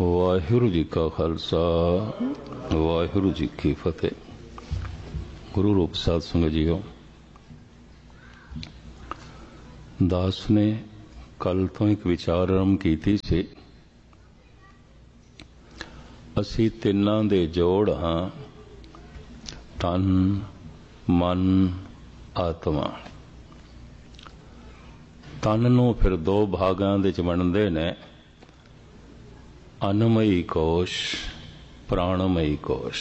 ਵਾਹਿਗੁਰੂ ਜੀ ਕਾ ਖਾਲਸਾ ਵਾਹਿਗੁਰੂ ਜੀ ਕੀ ਫਤਿਹ। ਗੁਰੂ ਰੂਪ ਸਾਧ ਸੰਗਤ ਜੀਓ, ਦਾਸ ਨੇ ਕੱਲ ਤੋਂ ਇੱਕ ਵਿਚਾਰ ਆਰੰਭ ਕੀਤੀ ਸੀ। ਅਸੀਂ ਤਿੰਨਾਂ ਦੇ ਜੋੜ ਹਾਂ, ਤਨ, ਮਨ, ਆਤਮਾ। ਤਨ ਨੂੰ ਫਿਰ ਦੋ ਭਾਗਾਂ ਦੇ ਚ ਵੰਡਦੇ ਨੇ, ਅਨਮਈ ਕੋਸ਼, ਪ੍ਰਾਣਮਈ ਕੋਸ਼।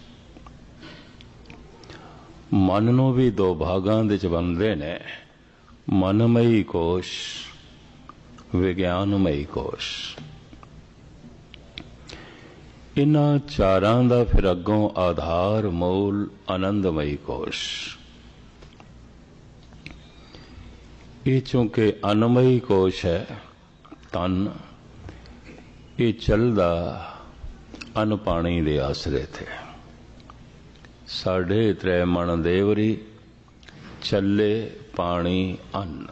ਮਨ ਨੂੰ ਵੀ ਦੋ ਭਾਗਾਂ ਦੇ ਚ ਵੰਡਦੇ ਨੇ, ਮਨਮਈ ਕੋਸ਼, ਵਿਗਿਆਨਮਈ ਕੋਸ਼। ਇਨ੍ਹਾਂ ਚਾਰਾਂ ਦਾ ਫਿਰ ਅੱਗੋਂ ਆਧਾਰ ਮੂਲ ਆਨੰਦਮਈ ਕੋਸ਼। ਇਹ ਚੂੰਕਿ ਅਨਮਈ ਕੋਸ਼ ਹੈ, ਤਨ, ਇਹ ਚੱਲਦਾ ਅਨ ਪਾਣੀ ਦੇ ਆਸਰੇ ਤੇ। ਸਾਢੇ ਤ੍ਰੈ ਮਣ ਦੇਵਰੀ, ਚੱਲੇ ਪਾਣੀ ਅੰਨ।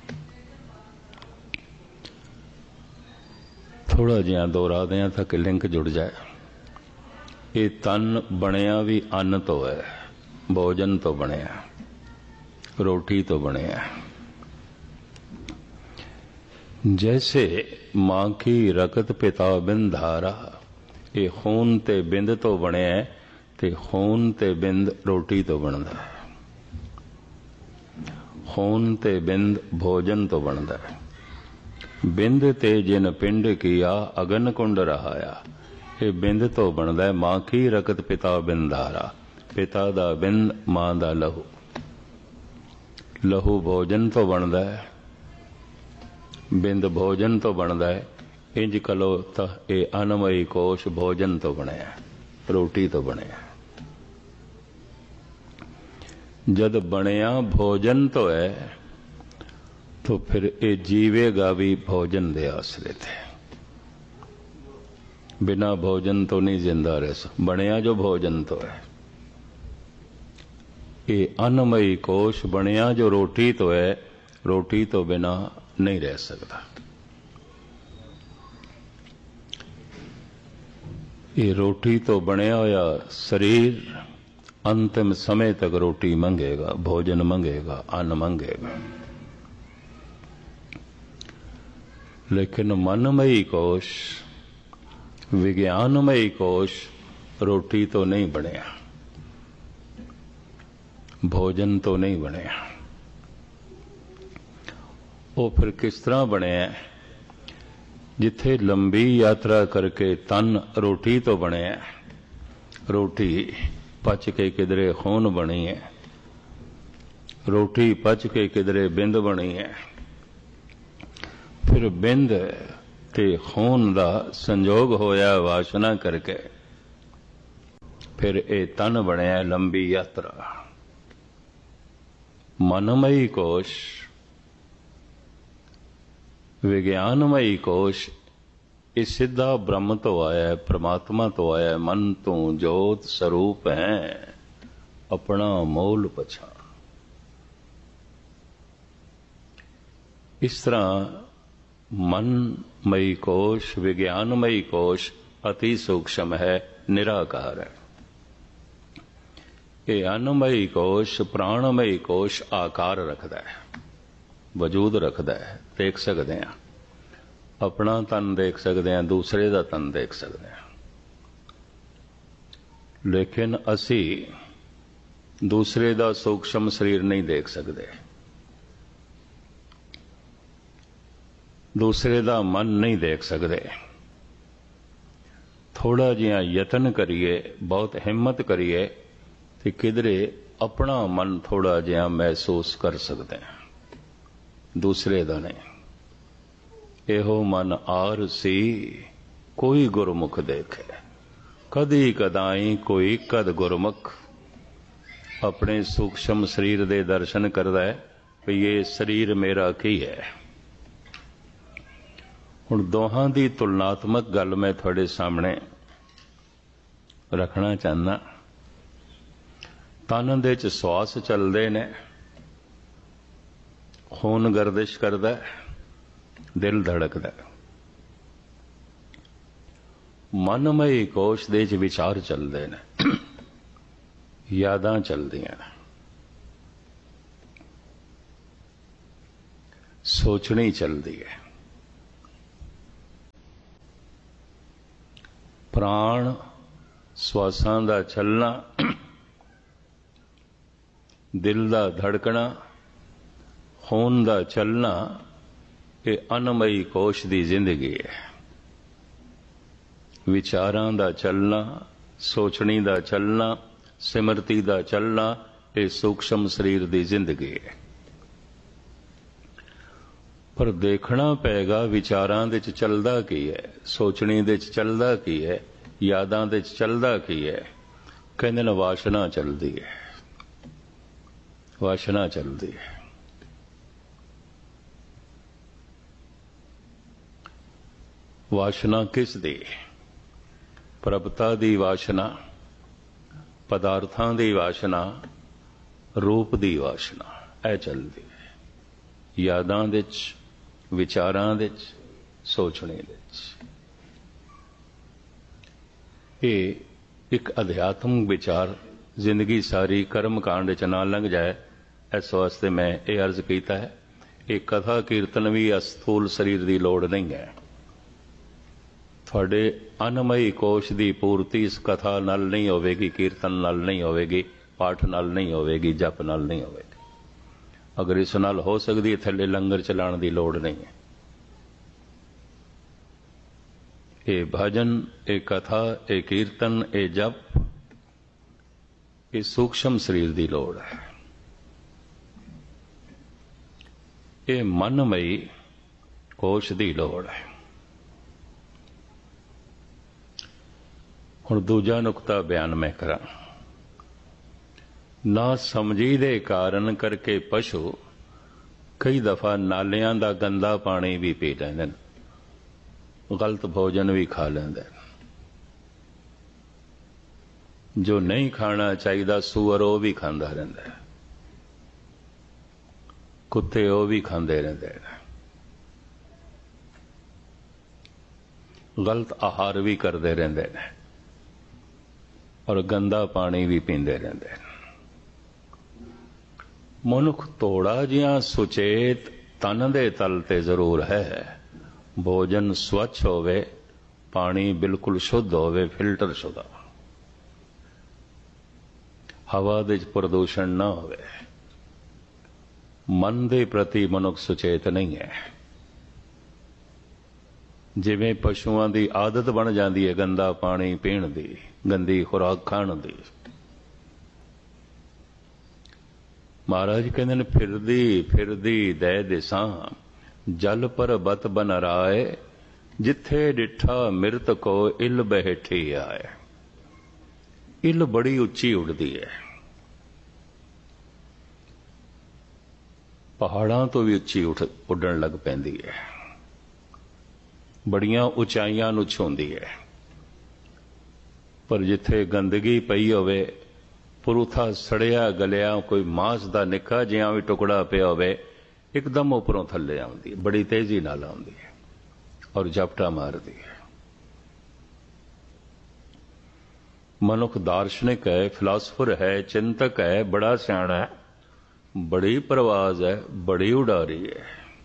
ਥੋੜਾ ਜਿਹਾ ਦੋਹਰਾ ਦਿਆਂ ਤੱਕ ਲਿੰਕ ਜੁੜ ਜਾਏ। ਇਹ ਤਨ ਬਣਿਆ ਵੀ ਅੰਨ ਤੋਂ ਹੈ, ਭੋਜਨ ਤੋਂ ਬਣਿਆ, ਰੋਟੀ ਤੋਂ ਬਣਿਆ। जैसे मां की रकत पिता बिंद धारा, ये खून ते बिंद तो बने है, ते खून ते बिंद रोटी तो बनता है। खून ते बिंद भोजन तो बनता है। बिंद ते जिन पिंड किया अगन कुंड रहाया, ये बिंद तो बनता है। मां की रकत पिता बिंद धारा, पिता दा बिंद, मां दा लहू। लहू भोजन तो बनता है, बिंद भोजन तो बनता है। इंज कलो तो ये अनमई कोश भोजन तो बनया, रोटी तो बनया। जद बनया भोजन तो है, तो फिर ये जीवेगा भी भोजन दे आसरे थे। बिना भोजन तो नहीं जिंदा रह सकता। बनया जो भोजन तो है, ये अनमई कोश बनया जो रोटी तो है, रोटी तो बिना नहीं रह सकता। ये रोटी तो बनया होया शरीर अंतिम समय तक रोटी मंगेगा, भोजन मंगेगा, अन्न मंगेगा। लेकिन मनमयी कोश, विज्ञानमयी कोश रोटी तो नहीं बनया, भोजन तो नहीं बनया। वो फिर किस तरह बने? जिथे लंबी यात्रा करके तन रोटी तो बने, रोटी पच के किधरे खून बनी है, रोटी पच के किधरे बिंद बनी है। फिर बिंद ते खून दा संजोग होया वासना करके, फिर ये तन बने लंबी यात्रा। मनमयी कोश, विज्ञानमयी कोश, ये सिद्धा ब्रह्म तो आया है, परमात्मा तो आया है। मन तो जोत स्वरूप है, अपना मोल पछाण। इस तरह मनमयी कोश, विज्ञानमयी कोश अति सूक्ष्म है, निराकार है। ये अन्नमयी कोश, प्राणमयी कोश आकार रखता है, वजूद रखता है। देख सकते हैं, अपना तन देख सकते हैं, दूसरे का तन देख सकते हैं। लेकिन असी दूसरे का सूक्ष्म शरीर नहीं देख सकते, दूसरे का मन नहीं देख सकते। थोड़ा जिहा यतन करिए, बहुत हिम्मत करिए, तो किधरे अपना मन थोड़ा जिहा महसूस कर सकते हैं, दूसरे का नहीं। एहो मन आर सी, कोई गुरमुख देखे, कदी कदाई कोई कद गुरमुख। अपने सूक्ष्म शरीर दे दर्शन करदा है भी ये शरीर मेरा की है। हुण दोहां दी तुलनात्मक गल मैं थोड़े सामने रखना चाहना। तन दे च श्वास चलदे ने, खून गर्दिश करदा है, दिल धड़कदा है। ਮਨਮਈ ਕੋਸ਼ ਦੇ ਚ ਵਿਚਾਰ ਚੱਲਦੇ ਨੇ, ਯਾਦਾਂ ਚੱਲਦੀਆਂ ਨੇ, ਸੋਚਣੀ ਚੱਲਦੀ ਹੈ। ਪ੍ਰਾਣ ਸਵਾਸਾਂ ਦਾ ਚੱਲਣਾ, ਦਿਲ ਦਾ ਧੜਕਣਾ, ਖੂਨ ਦਾ ਚੱਲਣਾ, ਇਹ ਅਨਮਈ ਕੋਸ਼ ਦੀ ਜ਼ਿੰਦਗੀ ਹੈ। ਵਿਚਾਰਾਂ ਦਾ ਚੱਲਣਾ, ਸੋਚਣੀ ਦਾ ਚੱਲਣਾ, ਸਿਮਰਤੀ ਦਾ ਚੱਲਣਾ, ਇਹ ਸੂਖਸ਼ਮ ਸਰੀਰ ਦੀ ਜ਼ਿੰਦਗੀ ਹੈ। ਪਰ ਦੇਖਣਾ ਪਏਗਾ ਵਿਚਾਰਾਂ ਦੇ 'ਚ ਚੱਲਦਾ ਕੀ ਹੈ, ਸੋਚਣੀ ਦੇ 'ਚ ਚੱਲਦਾ ਕੀ ਹੈ, ਯਾਦਾਂ ਦੇ 'ਚ ਚੱਲਦਾ ਕੀ ਹੈ। ਕਹਿੰਦੇ ਨੇ ਵਾਸ਼ਨਾ ਚੱਲਦੀ ਹੈ, ਵਾਸ਼ਨਾ ਚੱਲਦੀ ਹੈ। ਵਾਸ਼ਨਾ ਕਿਸ ਦੀ? ਪ੍ਰਭਤਾ ਦੀ ਵਾਸ਼ਨਾ, ਪਦਾਰਥਾਂ ਦੀ ਵਾਸ਼ਨਾ, ਰੂਪ ਦੀ ਵਾਸ਼ਨਾ, ਇਹ ਚੱਲਦੀ ਹੈ। ਯਾਦਾਂ ਦੇ 'ਚ, ਵਿਚਾਰਾਂ ਦੇ 'ਚ, ਸੋਚਣੇ ਦੇ 'ਚ। ਇਹ ਇੱਕ ਅਧਿਆਤਮਿਕ ਵਿਚਾਰ ਜ਼ਿੰਦਗੀ ਸਾਰੀ ਕਰਮ ਕਾਂਡ 'ਚ ਨਾ ਲੰਘ ਜਾਏ, ਇਸ ਵਾਸਤੇ ਮੈਂ ਇਹ ਅਰਜ਼ ਕੀਤਾ ਹੈ। ਇਹ ਕਥਾ ਕੀਰਤਨ ਵੀ ਅਸਥੂਲ ਸਰੀਰ ਦੀ ਲੋੜ ਨਹੀਂ ਹੈ। ਤੁਹਾਡੇ ਅਨਮਈ ਕੋਸ਼ ਦੀ ਪੂਰਤੀ ਇਸ ਕਥਾ ਨਾਲ ਨਹੀਂ ਹੋਵੇਗੀ, ਕੀਰਤਨ ਨਾਲ ਨਹੀਂ ਹੋਵੇਗੀ, ਪਾਠ ਨਾਲ ਨਹੀਂ ਹੋਵੇਗੀ, ਜਪ ਨਾਲ ਨਹੀਂ ਹੋਵੇਗੀ। ਅਗਰ ਇਸ ਨਾਲ ਹੋ ਸਕਦੀ, ਥੱਲੇ ਲੰਗਰ ਚਲਾਉਣ ਦੀ ਲੋੜ ਨਹੀਂ ਹੈ। ਇਹ ਭਜਨ, ਇਹ ਕਥਾ, ਇਹ ਕੀਰਤਨ, ਇਹ ਜਪ, ਇਹ ਸੂਖਸ਼ਮ ਸਰੀਰ ਦੀ ਲੋੜ ਹੈ। ਇਹ ਮਨਮਈ ਕੋਸ਼ ਦੀ ਲੋੜ ਹੈ। ਹੁਣ ਦੂਜਾ ਨੁਕਤਾ ਬਿਆਨ ਮੈਂ ਕਰਾਂ। ਨਾ ਸਮਝੀ ਦੇ ਕਾਰਨ ਕਰਕੇ ਪਸ਼ੂ ਕਈ ਦਫਾ ਨਾਲਿਆਂ ਦਾ ਗੰਦਾ ਪਾਣੀ ਵੀ ਪੀ ਲੈਂਦੇ ਨੇ, ਗਲਤ ਭੋਜਨ ਵੀ ਖਾ ਲੈਂਦੇ ਨੇ। ਜੋ ਨਹੀਂ ਖਾਣਾ ਚਾਹੀਦਾ ਸੂਅਰ ਉਹ ਵੀ ਖਾਂਦਾ ਰਹਿੰਦਾ ਹੈ, ਕੁੱਤੇ ਉਹ ਵੀ ਖਾਂਦੇ ਰਹਿੰਦੇ ਨੇ, ਗਲਤ ਆਹਾਰ ਵੀ ਕਰਦੇ ਰਹਿੰਦੇ ਨੇ, ਔਰ ਗੰਦਾ ਪਾਣੀ ਵੀ ਪੀਂਦੇ ਰਹਿੰਦੇ ਨੇ। ਮਨੁੱਖ ਥੋੜਾ ਜਿਹਾ ਸੁਚੇਤ ਤਨ ਦੇ ਤਲ ਤੇ ਜ਼ਰੂਰ ਹੈ। ਭੋਜਨ ਸਵੱਛ ਹੋਵੇ, ਪਾਣੀ ਬਿਲਕੁਲ ਸ਼ੁੱਧ ਹੋਵੇ, ਫਿਲਟਰ ਸ਼ੁਦਾ, ਹਵਾ ਦੇ 'ਚ ਪ੍ਰਦੂਸ਼ਣ ਨਾ ਹੋਵੇ। ਮਨ ਦੇ ਪ੍ਰਤੀ ਮਨੁੱਖ ਸੁਚੇਤ ਨਹੀਂ ਹੈ। ਜਿਵੇਂ ਪਸ਼ੂਆਂ ਦੀ ਆਦਤ ਬਣ ਜਾਂਦੀ ਹੈ ਗੰਦਾ ਪਾਣੀ ਪੀਣ ਦੀ, ਗੰਦੀ ਖੁਰਾਕ ਖਾਣ ਦੀ। ਮਹਾਰਾਜ ਕਹਿੰਦੇ ਨੇ ਫਿਰਦੀ ਫਿਰਦੀ ਦੈ ਦਿਸਾਂ, ਜਲ ਪਰਬਤ ਬਨ ਰਾਏ, ਜਿੱਥੇ ਡਿਠਾ ਮਿਰਤ ਕੋ ਇਲ ਬਹਿਠੀ ਆਏ। ਇਲ ਬੜੀ ਉੱਚੀ ਉੱਡਦੀ ਹੈ, ਪਹਾੜਾਂ ਤੋਂ ਵੀ ਉੱਚੀ ਉੱਡਣ ਲੱਗ ਪੈਂਦੀ ਹੈ, ਬੜੀਆਂ ਉਚਾਈਆਂ ਨੂੰ ਛੂੰਹਦੀ ਹੈ। ਪਰ ਜਿੱਥੇ ਗੰਦਗੀ ਪਈ ਹੋਵੇ, ਪੁਰੂਥਾ ਸੜਿਆ ਗਲਿਆ ਕੋਈ ਮਾਂਸ ਦਾ ਨਿੱਕਾ ਜਿਹਾ ਵੀ ਟੁਕੜਾ ਪਿਆ ਹੋਵੇ, ਇੱਕਦਮ ਉੱਪਰੋਂ ਥੱਲੇ ਆਉਂਦੀ ਹੈ, ਬੜੀ ਤੇਜ਼ੀ ਨਾਲ ਆਉਂਦੀ ਹੈ ਔਰ ਝਪਟਾ ਮਾਰਦੀ ਹੈ। ਮਨੁੱਖ ਦਾਰਸ਼ਨਿਕ ਹੈ, ਫਿਲਾਸਫਰ ਹੈ, ਚਿੰਤਕ ਹੈ, ਬੜਾ ਸਿਆਣਾ ਹੈ, ਬੜੀ ਪ੍ਰਵਾਜ਼ ਹੈ, ਬੜੀ ਉਡਾਰੀ ਹੈ।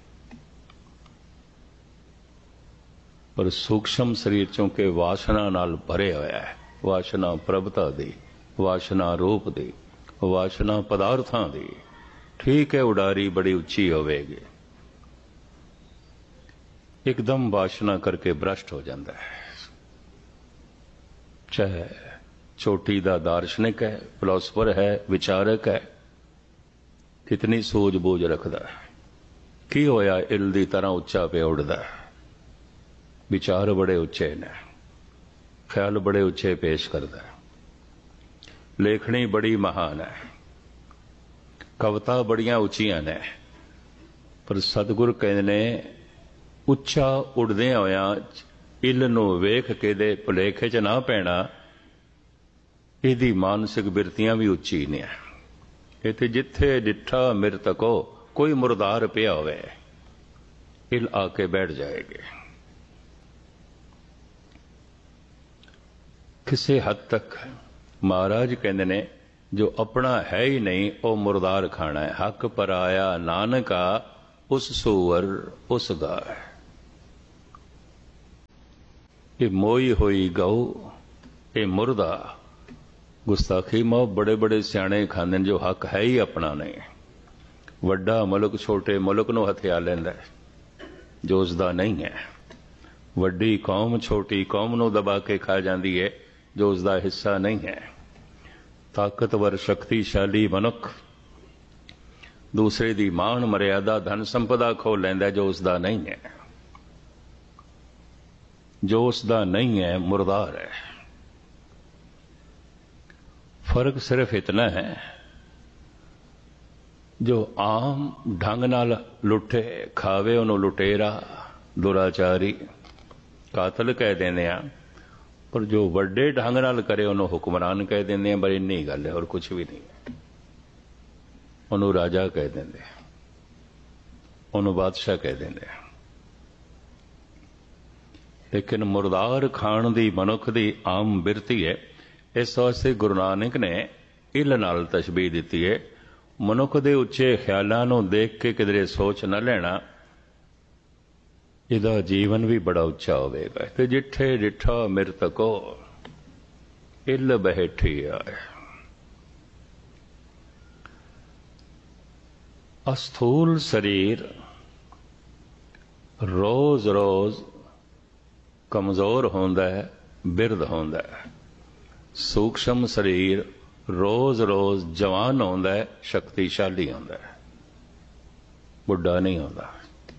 ਪਰ ਸੂਖਸ਼ਮ ਸਰੀਰ ਚੋਂਕਿ ਵਾਸ਼ਨਾ ਨਾਲ ਭਰੇ ਹੋਇਆ ਹੈ, ਵਾਸ਼ਨਾ ਪ੍ਰਭਤਾ ਦੀ, ਵਾਸ਼ਨਾ ਰੂਪ ਦੀ, ਵਾਸ਼ਨਾ ਪਦਾਰਥਾਂ ਦੀ। ਠੀਕ ਹੈ, ਉਡਾਰੀ ਬੜੀ ਉੱਚੀ ਹੋਵੇਗੀ, ਇੱਕਦਮ ਵਾਸ਼ਨਾ ਕਰਕੇ ਭ੍ਰਸ਼ਟ ਹੋ ਜਾਂਦਾ ਹੈ। ਚਾਹੇ ਚੋਟੀ ਦਾ ਦਾਰਸ਼ਨਿਕ ਹੈ, ਫਿਲਾਸਫਰ ਹੈ, ਵਿਚਾਰਕ ਹੈ, ਕਿਤਨੀ ਸੂਝ-ਬੂਝ ਰੱਖਦਾ ਹੈ। ਕੀ ਹੋਇਆ ਇਲ ਦੀ ਤਰ੍ਹਾਂ ਉੱਚਾ ਪਿਆ ਉੱਡਦਾ ਹੈ। ਵਿਚਾਰ ਬੜੇ ਉੱਚੇ ਨੇ, ਖਿਆਲ ਬੜੇ ਉੱਚੇ ਪੇਸ਼ ਕਰਦਾ ਹੈ, ਲੇਖਣੀ ਬੜੀ ਮਹਾਨ ਹੈ, ਕਵਿਤਾ ਬੜੀਆਂ ਉੱਚੀਆਂ ਨੇ। ਪਰ ਸਤਿਗੁਰ ਕਹਿੰਦੇ ਨੇ ਉੱਚਾ ਉੱਡਦੇ ਹੋਇਆਂ ਇਲ ਨੂੰ ਵੇਖ ਕੇ ਦੇ ਭੁਲੇਖੇ 'ਚ ਨਾ ਪੈਣਾ, ਇਹਦੀ ਮਾਨਸਿਕ ਬਿਰਤੀਆਂ ਵੀ ਉੱਚੀ ਨੇ। ਇਹ ਤੇ ਜਿੱਥੇ ਡਿੱਠਾ ਮਿਰਤਕੋ, ਕੋਈ ਮੁਰਦਾਰ ਪਿਆ ਹੋਵੇ, ਇਲ ਆ ਕੇ ਬੈਠ ਜਾਏਗੀ। ਕਿਸੇ ਹੱਦ ਤੱਕ ਮਹਾਰਾਜ ਕਹਿੰਦੇ ਨੇ ਜੋ ਆਪਣਾ ਹੈ ਹੀ ਨਹੀਂ ਉਹ ਮੁਰਦਾਰ ਖਾਣਾ ਹੈ। ਹੱਕ ਪਰਾਇਆ ਨਾਨਕਾ ਉਸ ਸੂਰ ਉਸ ਗਾਏ। ਇਹ ਮੋਈ ਹੋਈ ਗਊ, ਇਹ ਮੁਰਦਾ ਗੁਸਤਾਖੀ ਮੋ ਬੜੇ ਬੜੇ ਸਿਆਣੇ ਖਾਂਦੇ ਨੇ ਜੋ ਹੱਕ ਹੈ ਹੀ ਆਪਣਾ ਨਹੀਂ। ਵੱਡਾ ਮੁਲਕ ਛੋਟੇ ਮੁਲਕ ਨੂੰ ਹਥਿਆ ਲੈਂਦਾ ਜੋ ਉਸਦਾ ਨਹੀਂ ਹੈ। ਵੱਡੀ ਕੌਮ ਛੋਟੀ ਕੌਮ ਨੂੰ ਦਬਾ ਕੇ ਖਾ ਜਾਂਦੀ ਹੈ ਜੋ ਉਸਦਾ ਹਿੱਸਾ ਨਹੀਂ ਹੈ। ਤਾਕਤਵਰ ਸ਼ਕਤੀਸ਼ਾਲੀ ਮਨੁੱਖ ਦੂਸਰੇ ਦੀ ਮਾਣ ਮਰਿਆਦਾ ਧਨ ਸੰਪਦਾ ਖੋ ਲੈਂਦਾ ਜੋ ਉਸਦਾ ਨਹੀਂ ਹੈ। ਜੋ ਉਸਦਾ ਨਹੀਂ ਹੈ ਮੁਰਦਾਰ ਹੈ। ਫਰਕ ਸਿਰਫ ਇਤਨਾ ਹੈ ਜੋ ਆਮ ਢੰਗ ਨਾਲ ਲੁੱਟੇ ਖਾਵੇ ਉਹਨੂੰ ਲੁਟੇਰਾ ਦੁਰਾਚਾਰੀ ਕਾਤਲ ਕਹਿ ਦਿੰਦੇ ਆ, ਪਰ ਜੋ ਵੱਡੇ ਢੰਗ ਨਾਲ ਕਰੇ ਉਹਨੂੰ ਹੁਕਮਰਾਨ ਕਹਿ ਦਿੰਦੇ ਆ। ਪਰ ਇੰਨੀ ਗੱਲ ਹੈ, ਹੋਰ ਕੁਝ ਵੀ ਨਹੀਂ। ਉਹਨੂੰ ਰਾਜਾ ਕਹਿ ਦਿੰਦੇ, ਉਹਨੂੰ ਬਾਦਸ਼ਾਹ ਕਹਿ ਦਿੰਦੇ। ਲੇਕਿਨ ਮੁਰਦਾਰ ਖਾਣ ਦੀ ਮਨੁੱਖ ਦੀ ਆਮ ਬਿਰਤੀ ਹੈ। ਇਸ ਵਾਸਤੇ ਗੁਰੂ ਨਾਨਕ ਨੇ ਇਲ ਨਾਲ ਤਸ਼ਬੀਹ ਦਿੱਤੀ ਹੈ। ਮਨੁੱਖ ਦੇ ਉੱਚੇ ਖਿਆਲਾਂ ਨੂੰ ਦੇਖ ਕੇ ਕਿਧਰੇ ਸੋਚ ਨਾ ਲੈਣਾ, ਇਹਦਾ ਜੀਵਨ ਵੀ ਬੜਾ ਉੱਚਾ ਹੋਵੇਗਾ। ਤੇ ਜਿੱਠੇ ਡਿਠਾ ਮਿਰਤਕੋ ਇਲ ਬੈਠੀ ਆਏ। ਅਸਥੂਲ ਸਰੀਰ ਰੋਜ਼ ਰੋਜ਼ ਕਮਜ਼ੋਰ ਹੁੰਦਾ ਹੈ, ਬਿਰਧ ਹੁੰਦਾ ਹੈ। ਸੂਖਸ਼ਮ ਸਰੀਰ ਰੋਜ਼ ਰੋਜ਼ ਜਵਾਨ ਹੁੰਦਾ ਹੈ, ਸ਼ਕਤੀਸ਼ਾਲੀ ਹੁੰਦਾ ਹੈ, ਬੁੱਢਾ ਨਹੀਂ ਹੁੰਦਾ।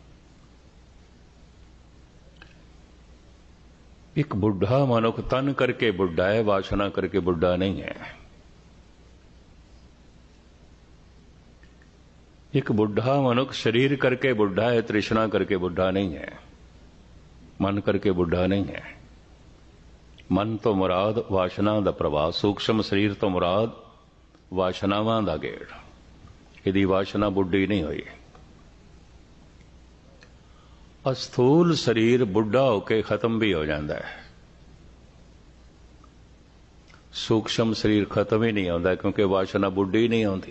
ਇੱਕ ਬੁੱਢਾ ਮਨੁੱਖ ਤਨ ਕਰਕੇ ਬੁੱਢਾ ਹੈ, ਵਾਸ਼ਨਾ ਕਰਕੇ ਬੁੱਢਾ ਨਹੀਂ ਹੈ। ਇੱਕ ਬੁੱਢਾ ਮਨੁੱਖ ਸਰੀਰ ਕਰਕੇ ਬੁੱਢਾ ਹੈ, ਤ੍ਰਿਸ਼ਨਾ ਕਰਕੇ ਬੁੱਢਾ ਨਹੀਂ ਹੈ, ਮਨ ਕਰਕੇ ਬੁੱਢਾ ਨਹੀਂ ਹੈ। ਮਨ ਤੋਂ ਮੁਰਾਦ ਵਾਸ਼ਨਾ ਦਾ ਪ੍ਰਵਾਹ, ਸੂਖਸ਼ਮ ਸਰੀਰ ਤੋਂ ਮੁਰਾਦ ਵਾਸ਼ਨਾਵਾਂ ਦਾ ਗੇੜ। ਇਹਦੀ ਵਾਸ਼ਨਾ ਬੁੱਢੀ ਨਹੀਂ ਹੋਈ। ਅਸਥੂਲ ਸਰੀਰ ਬੁੱਢਾ ਹੋ ਕੇ ਖਤਮ ਵੀ ਹੋ ਜਾਂਦਾ ਹੈ। ਸੂਖਸ਼ਮ ਸਰੀਰ ਖਤਮ ਹੀ ਨਹੀਂ ਹੁੰਦਾ ਕਿਉਂਕਿ ਵਾਸ਼ਨਾ ਬੁੱਢੀ ਨਹੀਂ ਆਉਂਦੀ।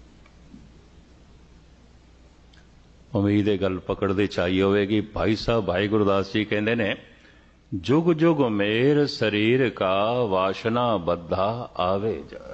ਉਮੀਦ ਇਹ ਗੱਲ ਪਕੜਦੇ ਚਾਹੀ ਹੋਵੇਗੀ। ਭਾਈ ਸਾਹਿਬ ਭਾਈ ਗੁਰਦਾਸ ਜੀ ਕਹਿੰਦੇ ਨੇ, ਜੁਗ ਜੁਗ ਮੇਰ ਸਰੀਰ ਕਾ ਵਾਸ਼ਨਾ ਬੱਧਾ ਆਵੇ ਜਾ।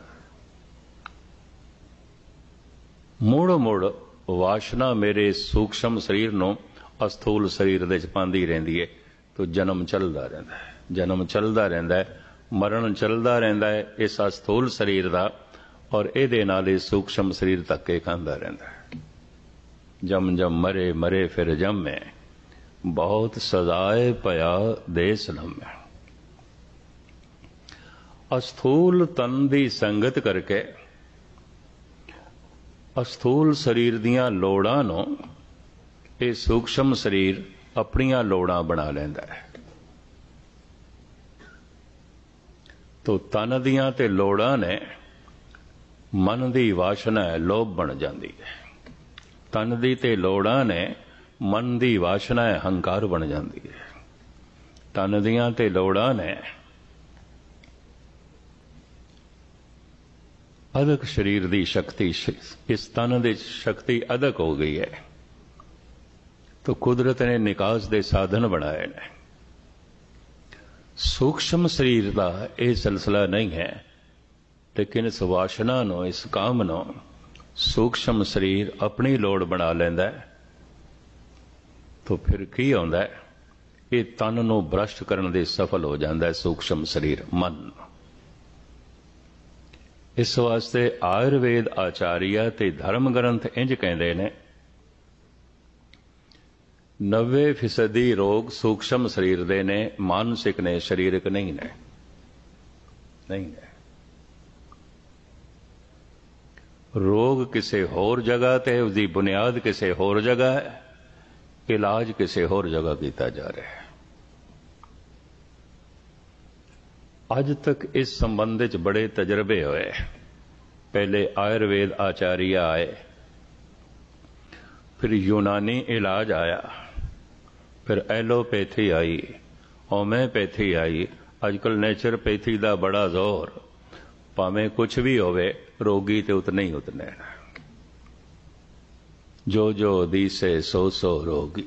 ਮੁੜ ਮੁੜ ਵਾਸ਼ਨਾ ਮੇਰੇ ਸੂਖਸ਼ਮ ਸਰੀਰ ਨੂੰ ਅਸਥੂਲ ਸਰੀਰ ਦੇ ਚ ਪਾਉਂਦੀ ਰਹਿੰਦੀ ਹੈ। ਤੋ ਜਨਮ ਚੱਲਦਾ ਰਹਿੰਦਾ ਹੈ, ਜਨਮ ਚੱਲਦਾ ਰਹਿੰਦਾ ਹੈ, ਮਰਨ ਚੱਲਦਾ ਰਹਿੰਦਾ ਹੈ ਇਸ ਅਸਥੂਲ ਸਰੀਰ ਦਾ। ਔਰ ਇਹਦੇ ਨਾਲ ਇਹ ਸੂਖਸ਼ਮ ਸਰੀਰ ਧੱਕੇ ਖਾਂਦਾ ਰਹਿੰਦਾ ਹੈ। ਜਮ ਜਮ ਮਰੇ ਮਰੇ ਫਿਰ ਜੰਮੇ, ਬਹੁਤ ਸਜ਼ਾਏ ਪਿਆ ਦੇਸ ਲੰਮੇ। ਅਸਥੂਲ ਤਨ ਦੀ ਸੰਗਤ ਕਰਕੇ ਅਸਥੂਲ ਸਰੀਰ ਦੀਆਂ ਲੋੜਾਂ ਨੂੰ ਇਹ ਸੂਖਸ਼ਮ ਸਰੀਰ ਆਪਣੀਆਂ ਲੋੜਾਂ ਬਣਾ ਲੈਂਦਾ ਹੈ। ਤੋ ਤਨ ਦੀਆਂ ਤੇ ਲੋੜਾਂ ਨੇ ਮਨ ਦੀ ਵਾਸ਼ਨਾ ਹੈ, ਲੋਭ ਬਣ ਜਾਂਦੀ ਹੈ। ਤਨ ਦੀ ਤੇ ਲੋੜਾਂ ਨੇ ਮਨ ਦੀ ਵਾਸ਼ਨਾ ਹੈ, ਹੰਕਾਰ ਬਣ ਜਾਂਦੀ ਹੈ। ਤਨ ਦੀਆਂ ਤੇ ਲੋੜਾਂ ਨੇ ਅਦਕ ਸਰੀਰ ਦੀ ਸ਼ਕਤੀ, ਇਸ ਤਨ ਦੀ ਸ਼ਕਤੀ ਅਦਕ ਹੋ ਗਈ ਹੈ। तो कुदरत ने निकास दे साधन बनाए ने। सूक्ष्म शरीर का यह सिलसिला नहीं है, लेकिन इस वासना नो, इस काम नो सूक्ष्म शरीर अपनी लोड़ बना लेंदा है। तो फिर की होंदा है, ये तन नू भ्रष्ट करने दे सफल हो जाता है सूक्ष्म शरीर मन। इस वास्ते आयुर्वेद आचार्य ते धर्म ग्रंथ इंज कहते ने, 90% रोग सूक्ष्म शरीर दे ने, मानसिक ने, शरीरक नहीं ने। नहीं है रोग किसी होर जगह ते, उसकी बुनियाद किसी होर जगह है, इलाज किसी होर जगह किया जा रहा है। अज तक इस संबंध च बड़े तजर्बे होए। पहले आयुर्वेद आचार्य आए, फिर यूनानी इलाज आया, फिर एलोपैथी आई, होम्योपैथी आई, अजकल नेचरपैथी का बड़ा जोर, भावें कुछ भी होवे रोगी ते उतने ही उतने। जो जो दीसे सो सो रोगी।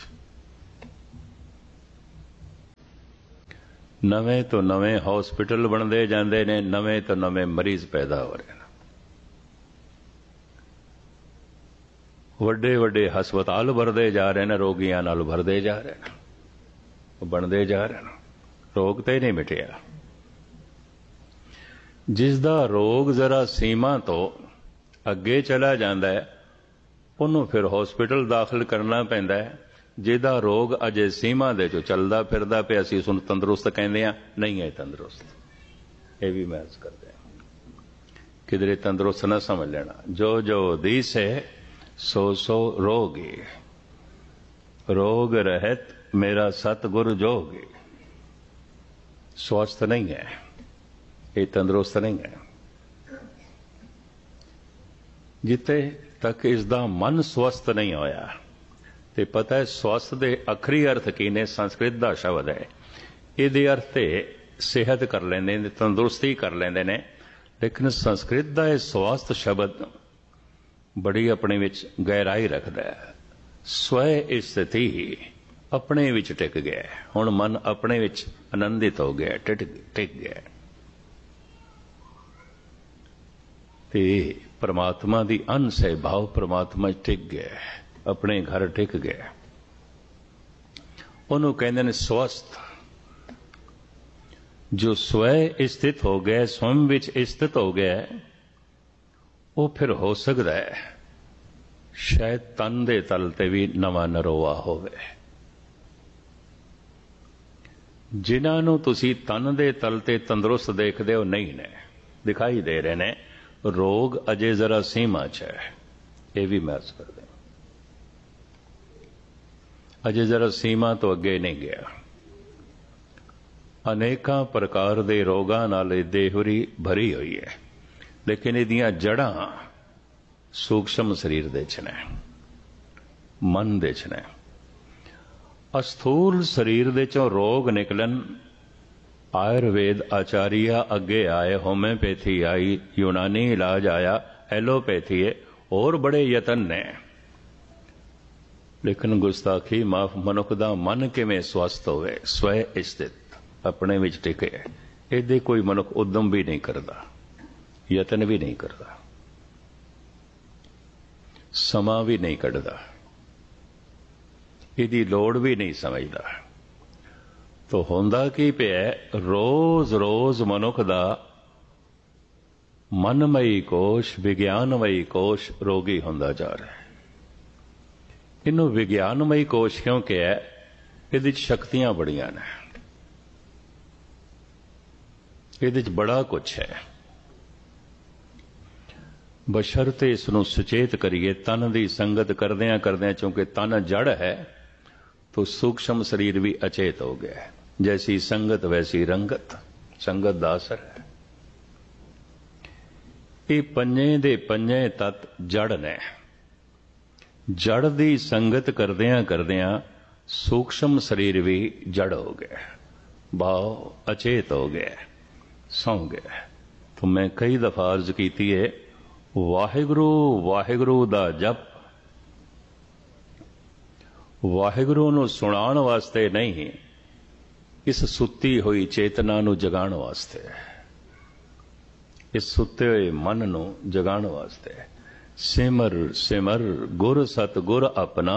नवे तो नवे हॉस्पिटल बनते जाते ने, नवे तो नवे मरीज पैदा हो रहे हैं। वड्डे वड्डे हस्पताल भरते जा रहे हैं, रोगियां नाल भरते जा रहे हैं, बनते जा रहे हैं। रोग तो नहीं मिटिया। जिसदा रोग जरा सीमा तो अगे चला जाता है उन्होंने फिर हॉस्पिटल दाखिल करना पैंदा है। जिहदा रोग अजे सीमा दे चो चलदा फिरदा पे असीं उस तंदुरुस्त कहंदे आ, नहीं है तंदुरुस्त। ये भी महसूस करते हैं, किधरे तंदुरुस्त ना समझ लेना। जो जो दीस है सो सो रोगी, रोग रहत मेरा सतगुरु जोगी। स्वस्थ नहीं है, ये तंदुरुस्त नहीं है। जिथे तक इसका मन स्वस्थ नहीं होया ते पता है स्वस्थ दे अखरी अर्थ की ने, संस्कृत का शब्द है। ये अर्थ ते सेहत कर लेंदे ने, तंदुरुस्ती कर लेंदे ने, लेकिन संस्कृत का यह स्वस्थ शब्द बड़ी अपने विच गहराई रखता है। स्वय स्थिति अपने विच टिक गया, हुण मन अपने विच आनंदित हो गया, टिक गया। ते परमात्मा दी अंश है, भाव परमात्मा टिक गया, अपने घर टिक गया। उन्होंने कहते हैं स्वस्थ। जो स्वय स्थित हो गया, स्वयं विच स्थित हो गया, वो फिर हो सकता है शायद तन दे तल ते भी नवा नरोआ होवे। जिन्होंने तुसी तन दे तल ते तंदुरुस्त देखते हो नहीं ने, दिखाई दे रहे ने, रोग अजे जरा सीमा च है। ये भी महसूस कर दें, अजे जरा सीमा तो अगे नहीं गया। अनेका प्रकार दे रोगां नाल देहरी भरी हुई है, लेकिन इहदियां जड़ां सूक्ष्म शरीर दे च ने, मन दे च ने। अस्थूल शरीर दे चों रोग निकलन, आयुर्वेद आचार्य अगे आए, होम्योपैथी आई, यूनानी इलाज आया, एलोपैथी है, और बड़े यतन ने, लेकिन गुस्ताखी माफ। मनुख दा मन किवें स्वस्थ होवे? स्वय स्थित अपने विच टिके। इहदे कोई मनुख उद्यम भी नहीं करता, यतन भी नहीं करता, समा भी नहीं कढ़दा, इहदी लोड़ भी नहीं समझदा। तो होंदा की पिया, रोज रोज मनुख दा मनमयी कोश, विज्ञानमयी कोश रोगी होंदा जा रहा है। इनू विज्ञानमयी कोश क्यों कहा? इहदे च शक्तियां बड़ियां ने, इहदे च बड़ा कुछ है। बशर्ते इसनू सुचेत करिए। तन की संगत करदियां करदियां, चूंकि तन जड़ है तो सूक्ष्म शरीर भी अचेत हो गया है। जैसी संगत वैसी रंगत, संगत दा असर है। ये पंजे दे पंजे तत्त जड़ ने। जड़ की संगत करदियां करदियां सूक्ष्म शरीर भी जड़ हो गया, भाव अचेत हो गया, सौ गया। तो मैं कई दफा अर्ज की है, वाहिगुरु वाहिगुरु दा जप वाहिगुरु नूं सुणाण वास्ते नहीं, इस सुत्ती हुई चेतना नूं जगाण वास्ते, इस सुते हुए मन नूं जगाण वास्ते। सिमर सिमर गुर सतगुर अपना,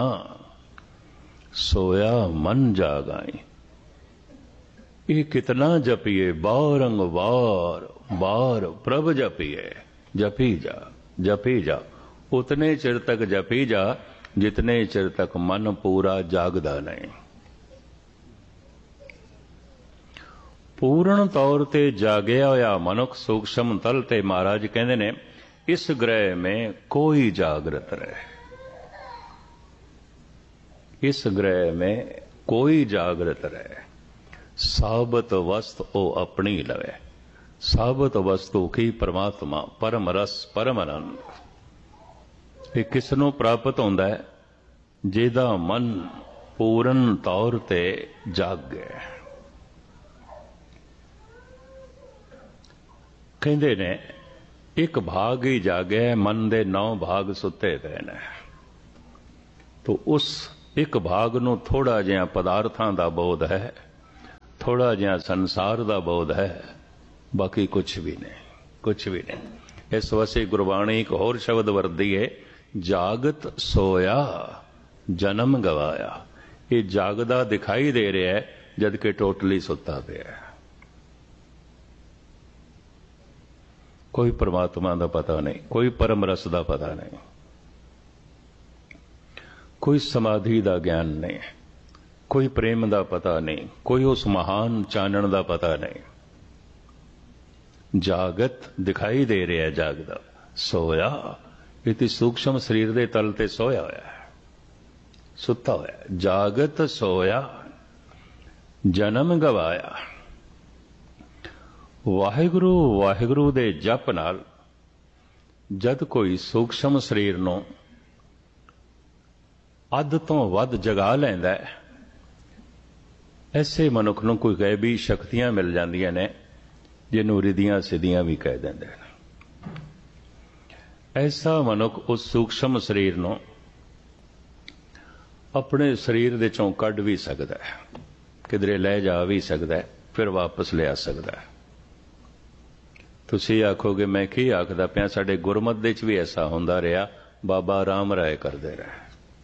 सोया मन जागाई। ये कितना जपिए, बारंग बार बार प्रभ जपिए। जपी जा, उतने चिर तक जपी जा जितने चिर तक मन पूरा जागदा नहीं। पूर्ण तौर ते जागया होया मनुख सूक्ष्म तल ते महाराज कहते ने, इस ग्रह में कोई जागृत रहे, इस ग्रह में कोई जागृत रहे। साबत वस्तु ओ अपनी लवे। साबत वस्तु की परमात्मा, परम रस, परम आनंद। ये किसनों प्राप्त होंदा है? जिहदा मन पूर्ण तौर ते जाग गया। ਕਹਿੰਦੇ ਨੇ ਇੱਕ ਭਾਗ ਹੀ ਜਾਗਿਆ, ਮਨ ਦੇ 9 ਭਾਗ ਸੁੱਤੇ ਪਏ ਨੇ। ਤੋ ਉਸ ਇੱਕ ਭਾਗ ਨੂੰ ਥੋੜਾ ਜਿਹਾ ਪਦਾਰਥਾਂ ਦਾ ਬੋਧ ਹੈ, ਥੋੜਾ ਜਿਹਾ ਸੰਸਾਰ ਦਾ ਬੋਧ ਹੈ, ਬਾਕੀ ਕੁਛ ਵੀ ਨਹੀਂ, ਕੁਛ ਵੀ ਨਹੀਂ। ਇਸ ਵਾਸਤੇ ਗੁਰਬਾਣੀ ਇੱਕ ਹੋਰ ਸ਼ਬਦ ਵਰਤਦੀ ਹੈ, ਜਾਗਤ ਸੋਇਆ ਜਨਮ ਗਵਾਇਆ। ਇਹ ਜਾਗਦਾ ਦਿਖਾਈ ਦੇ ਰਿਹਾ ਹੈ ਜਦ ਕਿ ਟੋਟਲੀ ਸੁੱਤਾ ਪਿਆ ਹੈ। ਕੋਈ परमात्मा ਦਾ ਪਤਾ ਨਹੀਂ, ਕੋਈ परम रस ਦਾ ਪਤਾ ਨਹੀਂ, ਕੋਈ समाधि ਦਾ ਗਿਆਨ ਨਹੀਂ, ਕੋਈ ਪ੍ਰੇਮ ਦਾ ਪਤਾ ਨਹੀਂ, ਕੋਈ ਉਸ ਮਹਾਨ ਚਾਨਣ ਦਾ ਪਤਾ ਨਹੀਂ। ਜਾਗਤ ਦਿਖਾਈ ਦੇ ਰਿਹਾ ਹੈ, ਜਾਗਦਾ ਸੋਇਆ। ਇਤੀ ਸੂਖਸ਼ਮ ਸਰੀਰ ਦੇ ਤਲ ਤੇ ਸੋਇਆ ਹੋਇਆ ਹੈ, ਸੁੱਤਾ ਹੋਇਆ ਹੈ। ਜਾਗਤ ਸੋਇਆ ਜਨਮ ਗਵਾਇਆ। ਵਾਹਿਗੁਰੂ ਵਾਹਿਗੁਰੂ ਦੇ ਜਪ ਨਾਲ ਜਦ ਕੋਈ ਸੂਖਸ਼ਮ ਸਰੀਰ ਨੂੰ ਅੱਧ ਤੋਂ ਵੱਧ ਜਗਾ ਲੈਂਦਾ ਹੈ, ਐਸੇ ਮਨੁੱਖ ਨੂੰ ਕੋਈ ਗੈਬੀ ਸ਼ਕਤੀਆਂ ਮਿਲ ਜਾਂਦੀਆਂ ਨੇ, ਜਿਹਨੂੰ ਰਿਧੀਆਂ ਸਿੱਧੀਆਂ ਵੀ ਕਹਿ ਦਿੰਦੇ ਨੇ। ਐਸਾ ਮਨੁੱਖ ਉਸ ਸੂਖਸ਼ਮ ਸਰੀਰ ਨੂੰ ਆਪਣੇ ਸਰੀਰ ਦੇ ਚੋਂ ਕੱਢ ਵੀ ਸਕਦਾ ਹੈ, ਕਿਧਰੇ ਲੈ ਜਾ ਵੀ ਸਕਦਾ ਹੈ, ਫਿਰ ਵਾਪਸ ਲਿਆ ਸਕਦਾ ਹੈ। ਤੁਸੀਂ ਆਖੋਗੇ ਮੈਂ ਕੀ ਆਖਦਾ ਪਿਆ, ਸਾਡੇ ਗੁਰਮਤ ਦੇ ਵਿੱਚ ਵੀ ਐਸਾ ਹੁੰਦਾ ਰਿਹਾ। ਬਾਬਾ ਰਾਮ ਰਾਏ ਕਰਦੇ ਰਹੇ,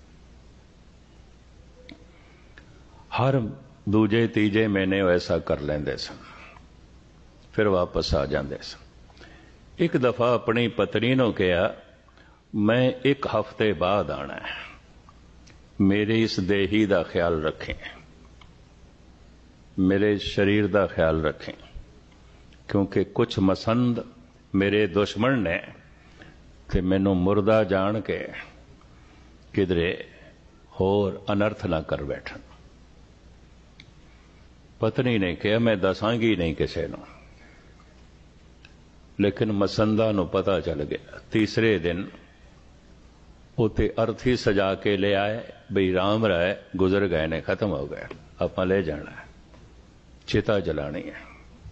ਹਰ ਦੂਜੇ ਤੀਜੇ ਮਹੀਨੇ ਉਹ ਐਸਾ ਕਰ ਲੈਂਦੇ ਸਨ, ਫਿਰ ਵਾਪਸ ਆ ਜਾਂਦੇ ਸਨ। ਇੱਕ ਦਫਾ ਆਪਣੀ ਪਤਨੀ ਨੂੰ ਕਿਹਾ, ਮੈਂ 1 ਹਫ਼ਤੇ ਬਾਅਦ ਆਣਾ ਹੈ, ਮੇਰੇ ਇਸ ਦੇਹੀ ਦਾ ਖਿਆਲ ਰੱਖੇਂ, ਮੇਰੇ ਸਰੀਰ ਦਾ ਖਿਆਲ ਰੱਖੇਂ, ਕਿਉਂਕਿ ਕੁਝ ਮਸੰਦ ਮੇਰੇ ਦੁਸ਼ਮਣ ਨੇ ਤੇ ਮੈਨੂੰ ਮੁਰਦਾ ਜਾਣ ਕੇ ਕਿਧਰੇ ਹੋਰ ਅਨਰਥ ਨਾ ਕਰ ਬੈਠਣ। ਪਤਨੀ ਨੇ ਕਿਹਾ, ਮੈਂ ਦੱਸਾਂਗੀ ਨਹੀਂ ਕਿਸੇ ਨੂੰ। ਲੇਕਿਨ ਮਸੰਦਾਂ ਨੂੰ ਪਤਾ ਚੱਲ ਗਿਆ। ਤੀਸਰੇ ਦਿਨ ਉੱਥੇ ਅਰਥੀ ਸਜਾ ਕੇ ਲੈ ਆਏ, ਬਈ ਰਾਮ ਰਾਏ ਗੁਜ਼ਰ ਗਏ ਨੇ, ਖਤਮ ਹੋ ਗਏ, ਆਪਾਂ ਲੈ ਜਾਣਾ ਹੈ, ਚਿਤਾ ਜਲਾਣੀ ਹੈ।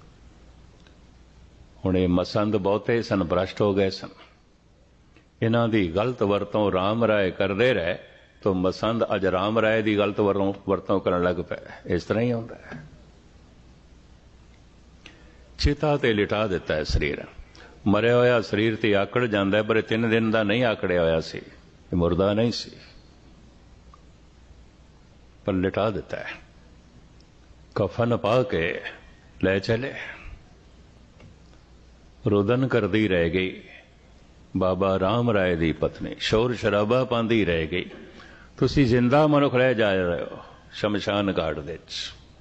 ਹੁਣ ਇਹ ਮਸੰਦ ਬਹੁਤੇ ਸਨ, ਭ੍ਰਸ਼ਟ ਹੋ ਗਏ ਸਨ। ਇਹਨਾਂ ਦੀ ਗਲਤ ਵਰਤੋਂ ਰਾਮ ਰਾਏ ਕਰਦੇ ਰਹੇ ਤਾਂ ਮਸੰਦ ਅੱਜ ਰਾਮ ਰਾਏ ਦੀ ਗਲਤ ਵਰਤੋਂ ਕਰਨ ਲੱਗ ਪਏ। ਇਸ ਤਰ੍ਹਾਂ ਹੀ ਹੁੰਦਾ ਹੈ। ਚਿਤਾ ਤੇ ਲਿਟਾ ਦਿੱਤਾ ਹੈ ਸਰੀਰ। ਮਰਿਆ ਹੋਇਆ ਸਰੀਰ ਤੇ ਆਕੜ ਜਾਂਦਾ ਹੈ, ਪਰ 3 ਦਿਨ ਦਾ ਨਹੀਂ ਆਕੜਿਆ ਹੋਇਆ ਸੀ, ਇਹ ਮੁਰਦਾ ਨਹੀਂ ਸੀ, ਪਰ ਲਿਟਾ ਦਿੱਤਾ ਹੈ। ਕਫਨ ਪਾ ਕੇ ਲੈ ਚਲੇ। ਰੋਦਨ ਕਰਦੀ ਰਹਿ ਗਈ ਬਾਬਾ ਰਾਮ ਰਾਏ ਦੀ ਪਤਨੀ, ਸ਼ੋਰ ਸ਼ਰਾਬਾ ਪਾਉਂਦੀ ਰਹਿ ਗਈ। ਤੁਸੀਂ ਜ਼ਿੰਦਾ ਮਨੁੱਖ ਰਹਿ ਜਾ ਰਹੇ ਹੋ ਸ਼ਮਸ਼ਾਨ ਘਾਟ ਦੇ ਵਿੱਚ,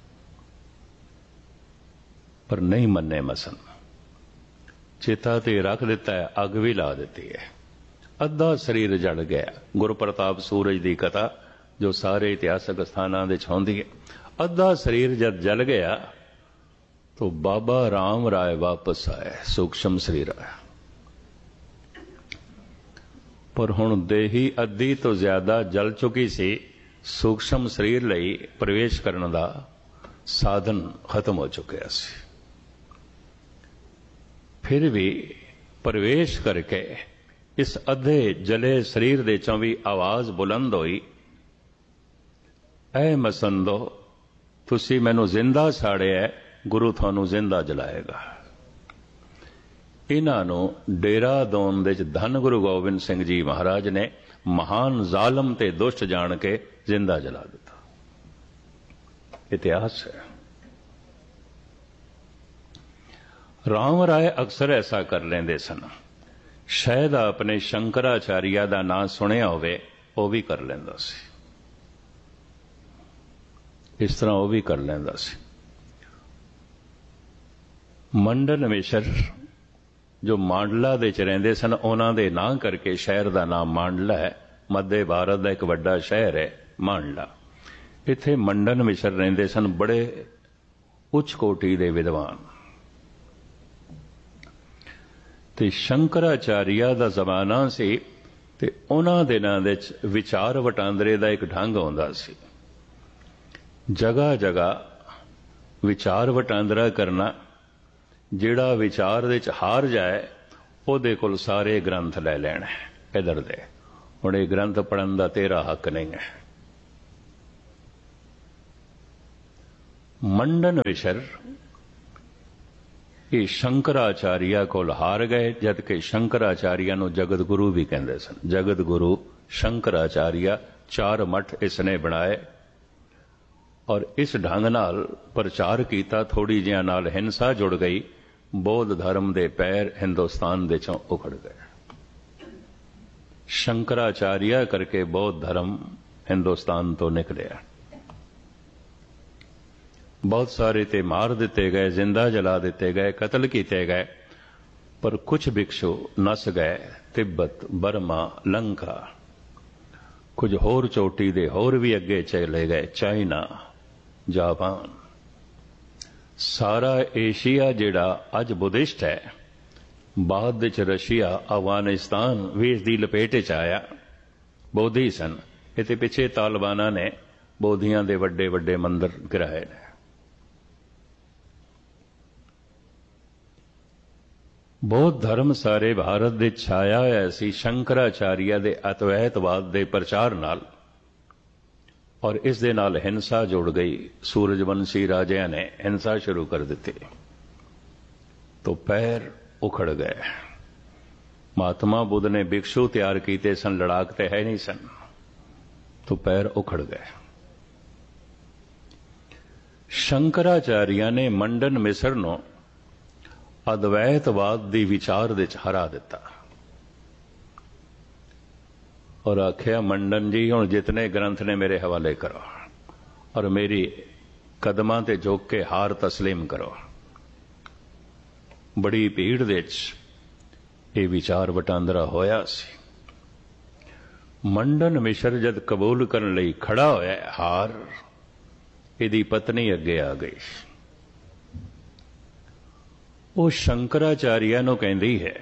ਪਰ ਨਹੀਂ ਮੰਨੇ ਮਸਨ। ਚਿਤਾ ਤੇ ਰੱਖ ਦਿੱਤਾ ਹੈ, ਅੱਗ ਵੀ ਲਾ ਦਿੱਤੀ ਹੈ, ਅੱਧਾ ਸਰੀਰ ਜਲ ਗਿਆ। ਗੁਰਪ੍ਰਤਾਪ ਸੂਰਜ ਦੀ ਕਥਾ ਜੋ ਸਾਰੇ ਇਤਿਹਾਸਕ ਸਥਾਨਾਂ ਵਿੱਚ ਹੁੰਦੀ ਹੈ। ਅੱਧਾ ਸਰੀਰ ਜਦ ਜਲ ਗਿਆ तो बाबा राम राय वापस आए, सूक्ष्म शरीर आया। पर हुण देही अद्धी तो ज्यादा जल चुकी सी, सूक्ष्म शरीर लई प्रवेश करने का साधन खत्म हो चुका सी। फिर भी प्रवेश करके इस अद्धे जले शरीर दे चों भी आवाज बुलंद हुई, ऐ मसंदो तुसी मैनू जिंदा साड़िया, गुरु थानू जिंदा जलाएगा। इन्हां नू डेरादून दे धन गुरु गोबिंद सिंह जी महाराज ने महान जालम ते दुष्ट जान के जिंदा जला दिता। इतिहास है। राम राय अक्सर ऐसा कर लेंदे सन। शायद अपने शंकराचार्य दा नाम सुनिया होवे, वो भी कर लेंदा सी, इस तरह वो भी कर लेंदा सी। मंडन मिश्र जो मांडला दे च रहिंदे सन, उन्हां दे नां करके शहर दा नाम मांडला है। मध्य भारत दा एक वड्डा शहर है मांडला। इत्थे मंडन मिश्र रहिंदे सन, बड़े उच्च कोटि दे विद्वान। ते शंकराचार्य दा जमाना सी ते उन्हां दिनां दे विचार वटांदरे दा एक ढंग हुंदा सी। जगह जगह विचार वटांदरा करना, ਜਿਹੜਾ ਵਿਚਾਰ ਦੇ ਚ ਹਾਰ ਜਾਏ ਉਹਦੇ ਕੋਲ ਸਾਰੇ ਗ੍ਰੰਥ ਲੈ ਲੈਣ ਇਧਰ ਦੇ। ਹੁਣ ਇਹ ਗ੍ਰੰਥ ਪੜ੍ਹਨ ਦਾ ਤੇਰਾ ਹੱਕ ਨਹੀਂ ਹੈ। ਮੰਡਨ ਮਿਸ਼ਰ ਇਹ ਸ਼ੰਕਰਾਚਾਰੀਆ ਕੋਲ ਹਾਰ ਗਏ, ਜਦ ਕਿ ਸ਼ੰਕਰਾਚਾਰੀਆ ਨੂੰ ਜਗਤ ਗੁਰੂ ਵੀ ਕਹਿੰਦੇ ਸਨ। ਜਗਤ ਗੁਰੂ ਸ਼ੰਕਰਾਚਾਰੀਆ 4 ਮੱਠ ਇਸਨੇ ਬਣਾਏ ਔਰ ਇਸ ਢੰਗ ਨਾਲ ਪ੍ਰਚਾਰ ਕੀਤਾ। ਥੋੜੀ ਜਿਹਾ ਨਾਲ ਹਿੰਸਾ ਜੁੜ ਗਈ, ਬੌਧ ਧਰਮ ਦੇ ਪੈਰ ਹਿੰਦੁਸਤਾਨ ਦੇ ਚੋਂ ਉਖੜ ਗਏ। ਸ਼ੰਕਰਾਚਾਰੀਆ ਕਰਕੇ ਬੌਧ ਧਰਮ ਹਿੰਦੁਸਤਾਨ ਤੋਂ ਨਿਕਲਿਆ। ਬਹੁਤ ਸਾਰੇ ਤੇ ਮਾਰ ਦਿੱਤੇ ਗਏ, ਜ਼ਿੰਦਾ ਜਲਾ ਦਿੱਤੇ ਗਏ, ਕਤਲ ਕੀਤੇ ਗਏ, ਪਰ ਕੁਝ ਭਿਕਸ਼ੂ ਨਸ ਗਏ। ਤਿੱਬਤ, ਬਰਮਾ, ਲੰਕਾ, ਕੁਝ ਹੋਰ ਚੋਟੀ ਦੇ ਹੋਰ ਵੀ ਅੱਗੇ ਚਲੇ ਗਏ, ਚਾਈਨਾ, ਜਾਪਾਨ। ਸਾਰਾ ਏਸ਼ੀਆ ਜਿਹੜਾ ਅੱਜ ਬੁੱਧਿਸਟ ਹੈ, ਬਾਅਦ ਵਿੱਚ ਰਸ਼ੀਆ, ਅਫਗਾਨਿਸਤਾਨ ਵੀ ਇਸ ਦੀ ਲਪੇਟ 'ਚ ਆਇਆ। ਬੋਧੀ ਸਨ। ਇਹਦੇ ਪਿੱਛੇ ਤਾਲਿਬਾਨਾਂ ਨੇ ਬੋਧੀਆਂ ਦੇ ਵੱਡੇ ਵੱਡੇ ਮੰਦਰ ਗਿਰਾਏ ਨੇ। ਬੌਧ ਧਰਮ ਸਾਰੇ ਭਾਰਤ ਦੇ ਛਾਇਆ ਹੋਇਆ ਸੀ ਸ਼ੰਕਰਾਚਾਰੀਆ ਦੇ ਅਦਵੈਤਵਾਦ ਦੇ ਪ੍ਰਚਾਰ ਨਾਲ, ਔਰ ਇਸ ਦੇ ਨਾਲ ਹਿੰਸਾ ਜੁੜ ਗਈ। ਸੂਰਜਵੰਸ਼ੀ ਰਾਜਿਆਂ ਨੇ ਹਿੰਸਾ ਸ਼ੁਰੂ ਕਰ ਦਿੱਤੀ ਤਾਂ ਪੈਰ ਉਖੜ ਗਏ। ਮਹਾਤਮਾ ਬੁੱਧ ਨੇ ਭਿਕਸ਼ੂ ਤਿਆਰ ਕੀਤੇ ਸਨ, ਲੜਾਕ ਤੇ ਹੈ ਨਹੀਂ ਸਨ, ਤਾਂ ਪੈਰ ਉਖੜ ਗਏ। ਸ਼ੰਕਰਾਚਾਰੀਆ ਨੇ ਮੰਡਨ ਮਿਸਰ ਨੂੰ ਅਦਵੈਤਵਾਦ ਦੀ ਵਿਚਾਰ ਦੇ ਚ ਹਰਾ ਦਿੱਤਾ ਔਰ ਆਖਿਆ, ਮੰਡਨ ਜੀ ਹੁਣ ਜਿਤਨੇ ਗ੍ਰੰਥ ਨੇ ਮੇਰੇ ਹਵਾਲੇ ਕਰੋ ਔਰ ਮੇਰੀ ਕਦਮਾਂ ਤੇ ਝੁਕ ਕੇ ਹਾਰ ਤਸਲੀਮ ਕਰੋ। ਬੜੀ ਭੀੜ ਦੇ ਚ ਇਹ ਵਿਚਾਰ ਵਟਾਂਦਰਾ ਹੋਇਆ ਸੀ। ਮੰਡਨ ਮਿਸ਼ਰ ਜਦ ਕਬੂਲ ਕਰਨ ਲਈ ਖੜਾ ਹੋਇਆ ਹਾਰ, ਇਹਦੀ ਪਤਨੀ ਅੱਗੇ ਆ ਗਈ। ਉਹ ਸ਼ੰਕਰਾਚਾਰੀਆ ਨੂੰ ਕਹਿੰਦੀ ਹੈ,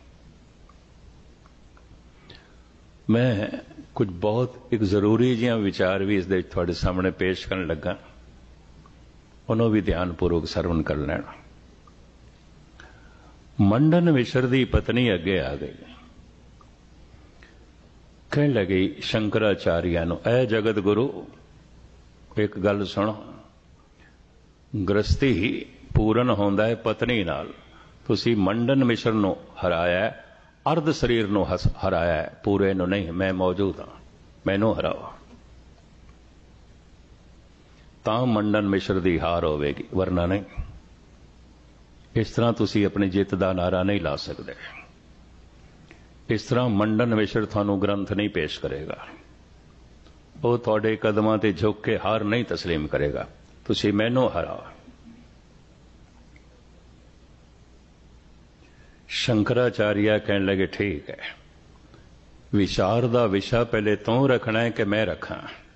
ਮੈਂ ਕੁਝ ਬਹੁਤ ਇੱਕ ਜ਼ਰੂਰੀ ਜਿਹਾ ਵਿਚਾਰ ਵੀ ਇਸ ਦੇ ਤੁਹਾਡੇ ਸਾਹਮਣੇ ਪੇਸ਼ ਕਰਨ ਲੱਗਾ, ਉਹਨੂੰ ਵੀ ਧਿਆਨਪੂਰਵਕ ਸਰਵਣ ਕਰ ਲੈਣਾ। ਮੰਡਨ ਮਿਸ਼ਰ ਦੀ ਪਤਨੀ ਅੱਗੇ ਆ ਗਈ, ਕਹਿਣ ਲੱਗੀ ਸ਼ੰਕਰਾਚਾਰੀਆ ਨੂੰ, ਐ ਜਗਤ ਗੁਰੂ ਇੱਕ ਗੱਲ ਸੁਣੋ, ਗ੍ਰਸਤੀ ਹੀ ਪੂਰਨ ਹੁੰਦਾ ਹੈ ਪਤਨੀ ਨਾਲ। ਤੁਸੀਂ ਮੰਡਨ ਮਿਸ਼ਰ ਨੂੰ ਹਰਾਇਆ, ਅਰਧ ਸਰੀਰ ਨੂੰ ਹਰਾਇਆ, ਪੂਰੇ ਨੂੰ ਨਹੀਂ। ਮੈਂ ਮੌਜੂਦ ਹਾਂ, ਮੈਨੂੰ ਹਰਾਓ ਤਾਂ ਮੰਡਨ ਮਿਸ਼ਰ ਦੀ ਹਾਰ ਹੋਵੇਗੀ, ਵਰਨਾ ਨਹੀਂ। ਇਸ ਤਰ੍ਹਾਂ ਤੁਸੀਂ ਆਪਣੀ ਜਿੱਤ ਦਾ ਨਾਰਾ ਨਹੀਂ ਲਾ ਸਕਦੇ। ਇਸ ਤਰ੍ਹਾਂ ਮੰਡਨ ਮਿਸ਼ਰ ਤੁਹਾਨੂੰ ਗ੍ਰੰਥ ਨਹੀਂ ਪੇਸ਼ ਕਰੇਗਾ, ਉਹ ਤੁਹਾਡੇ ਕਦਮਾਂ ਤੇ ਝੁਕ ਕੇ ਹਾਰ ਨਹੀਂ ਤਸਲੀਮ ਕਰੇਗਾ। ਤੁਸੀਂ ਮੈਨੂੰ ਹਰਾਓ। ਸ਼ੰਕਰਾਚਾਰੀਆ ਕਹਿਣ ਲੱਗੇ, ਠੀਕ ਹੈ, ਵਿਚਾਰ ਦਾ ਵਿਸ਼ਾ ਪਹਿਲੇ ਤੂੰ ਰੱਖਣਾ ਹੈ ਕਿ ਮੈਂ ਰੱਖਾਂ?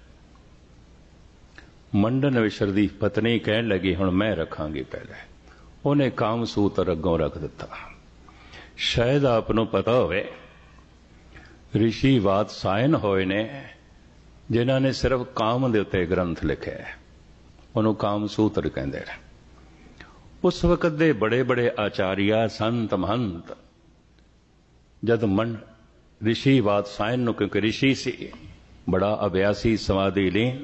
ਮੰਡਨ ਮਿਸ਼ਰ ਦੀ ਪਤਨੀ ਕਹਿਣ ਲੱਗੀ, ਹੁਣ ਮੈਂ ਰੱਖਾਂਗੀ ਪਹਿਲੇ। ਉਹਨੇ ਕਾਮ ਸੂਤਰ ਅੱਗੋਂ ਰੱਖ ਦਿੱਤਾ। ਸ਼ਾਇਦ ਆਪ ਨੂੰ ਪਤਾ ਹੋਵੇ, ਰਿਸ਼ੀ ਵਾਤਸਾਇਨ ਹੋਏ ਨੇ ਜਿਨ੍ਹਾਂ ਨੇ ਸਿਰਫ ਕਾਮ ਦੇ ਉੱਤੇ ਗ੍ਰੰਥ ਲਿਖਿਆ, ਉਹਨੂੰ ਕਾਮ ਸੂਤਰ ਕਹਿੰਦੇ ਨੇ। ਉਸ ਵਕਤ ਦੇ ਬੜੇ ਬੜੇ ਆਚਾਰੀਆ, ਸੰਤ, ਮਹੰਤ ਜਦ ਰਿਸ਼ੀ ਵਾਤਸਾਇਨ ਨੂੰ, ਕਿਉਂਕਿ ਰਿਸ਼ੀ ਸੀ, ਬੜਾ ਅਭਿਆਸੀ, ਸਮਾਧੀ ਲੀਨ,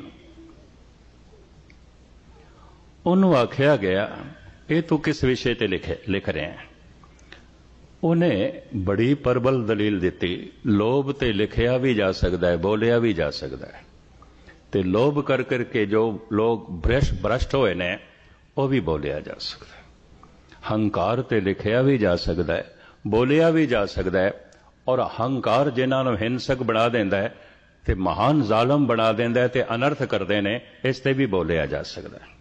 ਉਹਨੂੰ ਆਖਿਆ ਗਿਆ, ਇਹ ਤੂੰ ਕਿਸ ਵਿਸ਼ੇ ਤੇ ਲਿਖ ਰਿਹਾ? ਉਹਨੇ ਬੜੀ ਪ੍ਰਬਲ ਦਲੀਲ ਦਿੱਤੀ, ਲੋਭ ਤੇ ਲਿਖਿਆ ਵੀ ਜਾ ਸਕਦਾ ਹੈ, ਬੋਲਿਆ ਵੀ ਜਾ ਸਕਦਾ ਹੈ, ਤੇ ਲੋਭ ਕਰ ਕਰਕੇ ਜੋ ਲੋਕ ਭ੍ਰਸ਼ਟ ਹੋਏ ਨੇ ਉਹ ਵੀ ਬੋਲਿਆ ਜਾ ਸਕਦਾ ਹੈ। ਹੰਕਾਰ ਤੇ ਲਿਖਿਆ ਵੀ ਜਾ ਸਕਦਾ ਹੈ, ਬੋਲਿਆ ਵੀ ਜਾ ਸਕਦਾ ਹੈ, ਔਰ ਹੰਕਾਰ ਜਿਨ੍ਹਾਂ ਨੂੰ ਹਿੰਸਕ ਬਣਾ ਦਿੰਦਾ ਹੈ ਤੇ ਮਹਾਨ ਜ਼ਾਲਮ ਬਣਾ ਦਿੰਦਾ ਹੈ ਤੇ ਅਨਰਥ ਕਰਦੇ ਨੇ, ਇਸ ਤੇ ਵੀ ਬੋਲਿਆ ਜਾ ਸਕਦਾ ਹੈ।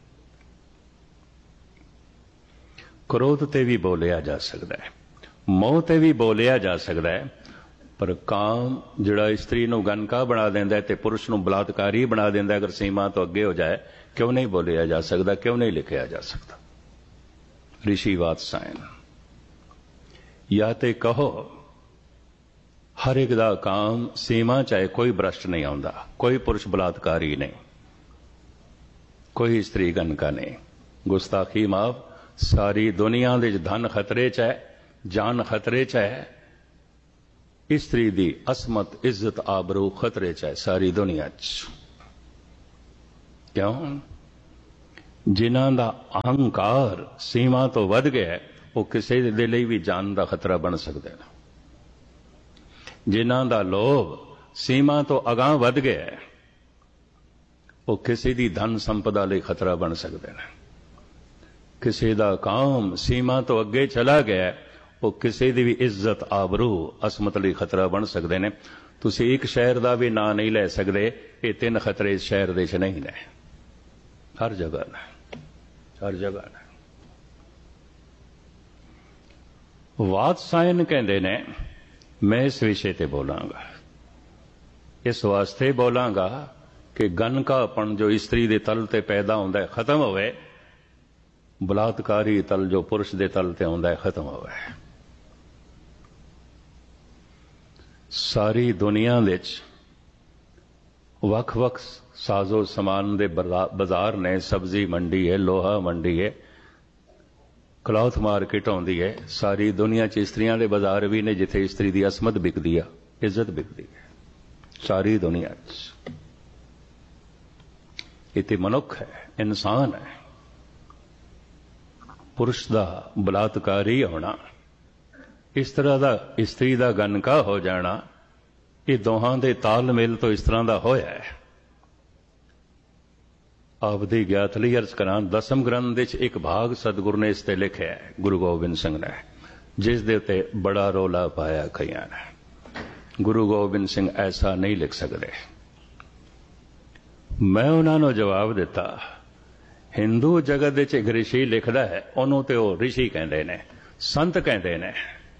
ਕ੍ਰੋਧ ਤੇ ਵੀ ਬੋਲਿਆ ਜਾ ਸਕਦਾ ਹੈ, ਮੋਹ ਤੇ ਵੀ ਬੋਲਿਆ ਜਾ ਸਕਦਾ ਹੈ, ਪਰ ਕਾਮ ਜਿਹੜਾ ਇਸਤਰੀ ਨੂੰ ਗਨਕਾ ਬਣਾ ਦਿੰਦਾ ਹੈ ਤੇ ਪੁਰਸ਼ ਨੂੰ ਬਲਾਤਕਾਰੀ ਬਣਾ ਦਿੰਦਾ ਹੈ, ਅਗਰ ਸੀਮਾ ਤੋਂ ਅੱਗੇ ਹੋ ਜਾਏ, ਕਿਉਂ ਨਹੀਂ ਬੋਲਿਆ ਜਾ ਸਕਦਾ, ਕਿਉਂ ਨਹੀਂ ਲਿਖਿਆ ਜਾ ਸਕਦਾ? ਰਿਸ਼ੀ ਵਾਤਸਾਇਨ, ਜਾਂ ਤੇ ਕਹੋ ਹਰ ਇੱਕ ਦਾ ਕਾਮ ਸੀਮਾ ਚਾਹੇ, ਕੋਈ ਭ੍ਰਸ਼ਟ ਨਹੀਂ ਆਉਂਦਾ, ਕੋਈ ਪੁਰਸ਼ ਬਲਾਤਕਾਰੀ ਨਹੀਂ, ਕੋਈ ਇਸਤਰੀ ਗਨਕਾ ਨਹੀਂ, ਗੁਸਤਾਖੀ ਮਾਫ, सारी दुनिया दे धन खतरे च है, जान खतरे च है, इस्त्री दी असमत इज्जत आबरू खतरे च है सारी दुनिया च। क्यों? जिन्हां दा अहंकार सीमा तो वध गया वो किसी दे लई भी जान दा खतरा बन सकते हैं। जिन्हां दा लोभ सीमा तो अगां वध गया वो किसी दी धन संपदा लई खतरा बन सकते हैं। किसी दा काम सीमा तो अगे चला गया वो किसी दी भी इज्जत आबरू असमत लई खतरा बन सकते हैं। तुसी एक शहर का भी नाम नहीं ले सकते, ये 3 खतरे इस शहर दे च नहीं ने, हर जगह ने, हर जगह ने। वात्सायन कहते ने, मैं इस विषय ते बोलांगा, इस वास्ते बोलांगा कि गनकापन जो स्त्री दे तल ते पैदा होंदा है खत्म होवे, बलात्कारी तल जो पुरुष दे तल ते होंदा है खत्म होवे। सारी दुनिया विच वख-वख साजो समान दे बाजार ने, सब्जी मंडी है, लोहा मंडी है, क्लॉथ मार्केट होंदी है। सारी दुनिया च स्त्रियां दे बाजार भी ने जिथे स्त्री दी असमत बिकदी है, इज्जत बिकदी है, सारी दुनिया च। इते मनुख है, इंसान है। पुरुष दा बलात्कारी होना, इस तरह दा स्त्री दा गनका हो जाना, ये दोहां दे तालमेल तो इस तरह दा होया है। आपदी ज्ञात लई अर्ज करां, 10वें ग्रंथ विच एक भाग सतगुरु ने इस ते लिखिया है, गुरु गोबिंद सिंह ने, जिस दे उत्ते बड़ा रौला पाया कईयां ने। गुरु गोबिंद सिंह ऐसा नहीं लिख सकते। मैं उन्होंने जवाब दिता, हिंदू जगत विच एक ऋषि लिखदा है, उन्होंने तो ऋषि कहते ने, संत कहते ने,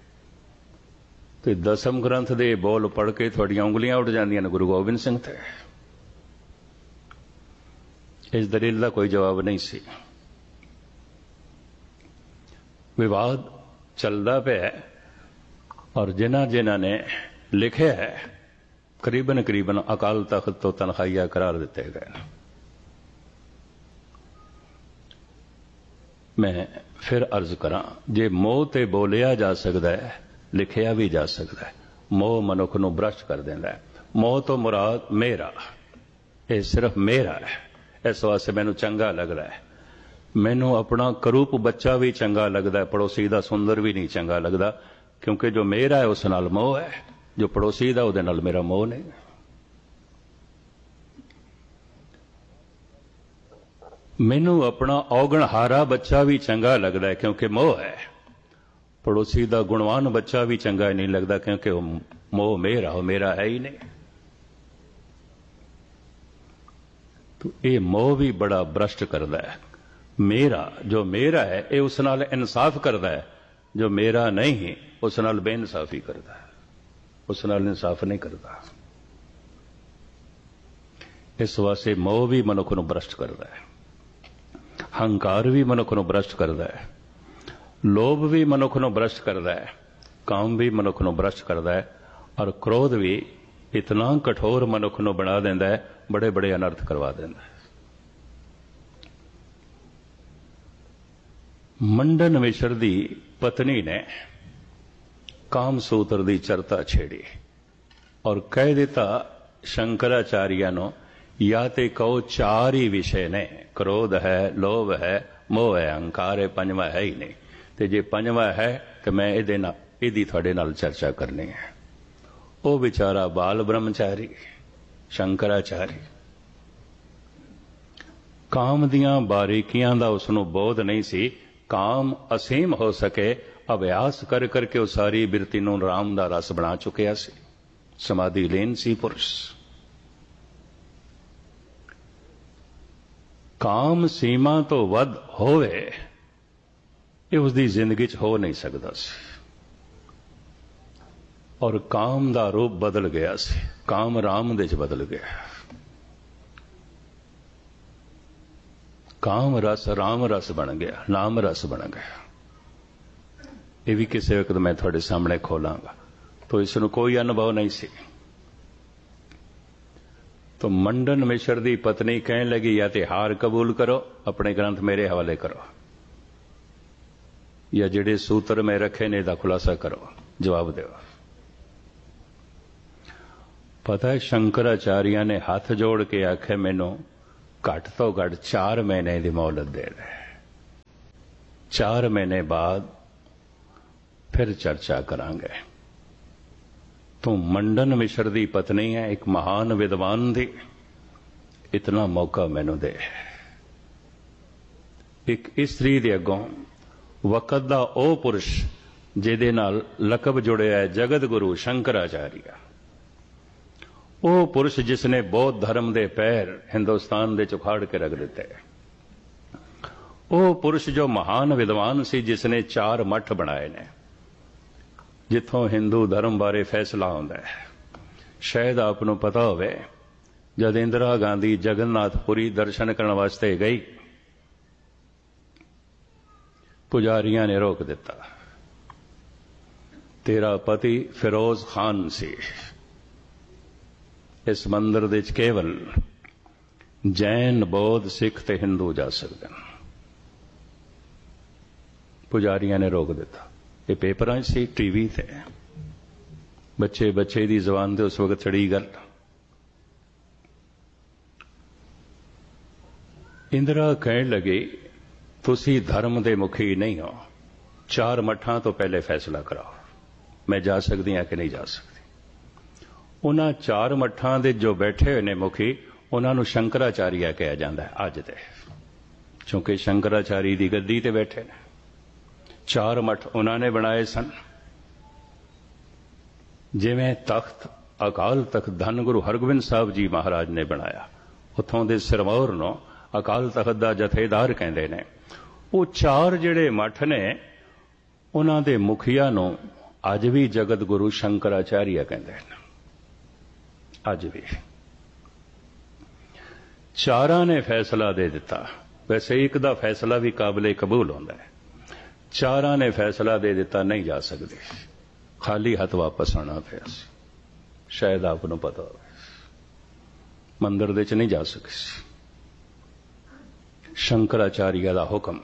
तो 10वें ग्रंथ दे बोल पढ़ के थोड़ियां उंगलियां उठ जांदियां ने गुरु गोबिंद सिंह ते। इस दलील का कोई जवाब नहीं सी। विवाद चलता पिया और जिन्हां ने लिखे है करीबन करीबन अकाल तख्त तो तनखाइया करार दिते गए। मैं फिर अर्ज करा, जे मोह ते बोलिया जा सकता है, लिखिया भी जा सकता है। मोह मनुख नूं भ्रष्ट कर देंदा है। मोह तो मुराद मेरा, ये सिर्फ मेरा है, इस वास्ते मैनू चंगा लगता है। मैनू अपना करूप बच्चा भी चंगा लगता है, पड़ोसी का सुंदर भी नहीं चंगा लगता, क्योंकि जो मेरा है उस नाल मोह है, जो पड़ोसी का उहदे नाल मेरा मोह नहीं। मैनू अपना औगणहारा बच्चा भी चंगा लगता है क्योंकि मोह है। पड़ोसी का गुणवान बच्चा भी चंगा नहीं लगता क्योंकि मोह मेरा, वो मेरा है ही नहीं। तो ये मोह भी बड़ा भ्रष्ट करता है। मेरा जो मेरा है ये उस नाल इंसाफ करता है, जो मेरा नहीं उस नाल बेइंसाफी करता है, उस नाल इंसाफ नहीं करता। इस वास्ते मोह भी मनुख नूं भ्रष्ट करता है, हंकार भी मनुख नूं भ्रष्ट करता है, लोभ भी मनुख नूं भ्रष्ट करता है, काम भी मनुख नूं भ्रष्ट करता है, और क्रोध भी इतना कठोर मनुख नूं बना देंदा है, बड़े बड़े अनर्थ करवा देंदा है। मंडन मिश्र दी पत्नी ने काम सूत्र दी चर्चा छेड़ी और कह दिता शंकराचार्य नो, या ते कहो 4 ही विषय ने, क्रोध है, लोभ है, मोह है, अहंकार है, पंजवा है ही नहीं। ते जे पंजवा है तो मैं इहदी तुहाडे नाल चर्चा करनी है। वो बेचारा बाल ब्रह्मचारी शंकराचार्य, काम दियां बारीकियां दा उसनूं बोध नहीं सी। काम असीम हो सके अभ्यास कर करके वो सारी बिरती नूं राम दा रस बना चुकिया सी। समाधि लीन सी पुरुष। काम सीमा तो वध होवे ये उसकी जिंदगी च हो नहीं सकता सी, और काम दा रूप बदल गया सी, काम राम दे च बदल गया। काम रस राम रस बन गया, नाम रस बन गया। ये भी किसी वक्त मैं थोड़े सामने खोलांगा। तो इसनूं कोई अनुभव नहीं सी। तो मंडन मिश्र दी पत्नी कहने लगी, या ते हार कबूल करो, अपने ग्रंथ मेरे हवाले करो। या जिहड़े सूत्र मैं रखे ने इहदा खुलासा करो, जवाब दो। पता है शंकराचार्य ने हाथ जोड़ के आखे मैनू घट तो घट 4 महीने की मोहलत दे दे, 4 महीने बाद फिर चर्चा करांगे। तू मंडन मिश्र दी पत्नी है, एक महान विद्वान दी, इतना मौका मैनू दे। एक इस्त्री दे अगों वक़्त दा ओ पुरुष जिहदे नाल लकब जुड़िया है जगत गुरु शंकराचार्य, ਉਹ ਪੁਰਸ਼ जिसने बौद्ध धर्म के पैर हिंदुस्तान के उखाड़ के रख दिते, ਉਹ पुरुष जो महान विद्वान सी जिसने 4 मठ बनाए ने जिथों हिंदू धर्म बारे फैसला होंदा है। शायद आपनों पता होवे जब इंदिरा गांधी जगन्नाथपुरी दर्शन करने वास्ते गई, पुजारियां ने रोक दिता। तेरा पति फिरोज खान सी, इस मंदिर दे केवल जैन बौद्ध सिख ते हिंदू जा सकते हैं। पुजारियां ने रोक दिता। ये पेपरां सी, टीवी ते बच्चे बच्चे दी जबान ते उस वक्त चढ़ी गल। इंदिरा कहने लगी तुसी धर्म दे मुखी नहीं हो, 4 मठां तो पहले फैसला कराओ मैं जा सकती हाँ कि नहीं जा सकती। उन्हां 4 मठां दे जो बैठे हुए ने मुखी, उन्होंने शंकराचार्य कहा जाता है अज दे, क्योंकि शंकराचार्य की गद्दी ते बैठे ने। 4 मठ उन्होंने बनाए सन, जिवें तख्त अकाल तख्त धन गुरु हरगोबिंद साहब जी महाराज ने बनाया, उतों दे सिरमौर नूं अकाल तख्त दा जथेदार कहंदे ने। वो 4 जिहड़े मठ ने उन्हां दे मुखिया नूं अज भी जगत गुरु शंकराचार्य कहंदे ने। अज भी 4 ने फैसला दे दिता। वैसे एक दा फैसला भी काबिले कबूल होता है, 4 ने फैसला दे दिता नहीं जा सकते, खाली हाथ वापस आना पिया। शायद आपको पता हो मंदिर दे च नहीं जा सके। शंकराचार्य का हुक्म,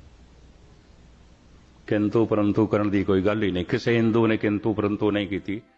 किंतु परंतु करने की कोई गल ही नहीं। किसी हिंदू ने किंतु परंतु नहीं की।